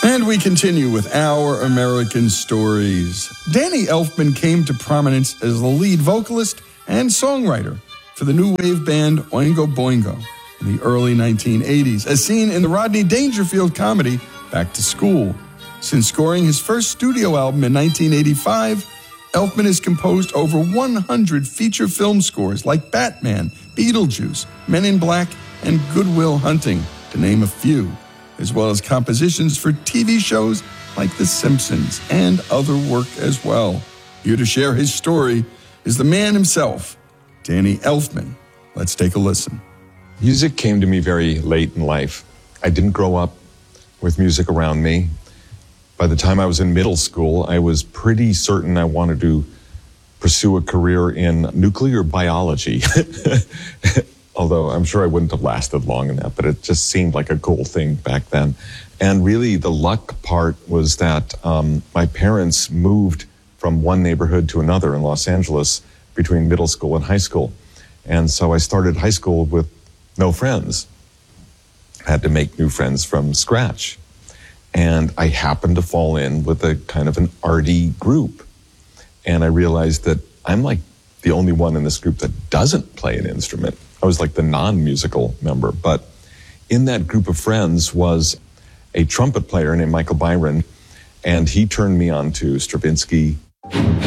And we continue with Our American Stories. Danny Elfman came to prominence as the lead vocalist and songwriter for the new wave band Oingo Boingo in the early 1980s, as seen in the Rodney Dangerfield comedy Back to School. Since scoring his first studio album in 1985, Elfman has composed over 100 feature film scores like Batman, Beetlejuice, Men in Black, and Good Will Hunting, to name a few, as well as compositions for TV shows like The Simpsons and other work as well. Here to share his story is the man himself, Danny Elfman. Let's take a listen. Music came to me very late in life. I didn't grow up with music around me. By the time I was in middle school, I was pretty certain I wanted to pursue a career in nuclear biology. Although I'm sure I wouldn't have lasted long in that, but it just seemed like a cool thing back then. And really the luck part was that my parents moved from one neighborhood to another in Los Angeles between middle school and high school. And so I started high school with no friends. I had to make new friends from scratch. And I happened to fall in with a kind of an arty group. And I realized that I'm like the only one in this group that doesn't play an instrument. I was like the non-musical member. But in that group of friends was a trumpet player named Michael Byron. And he turned me on to Stravinsky.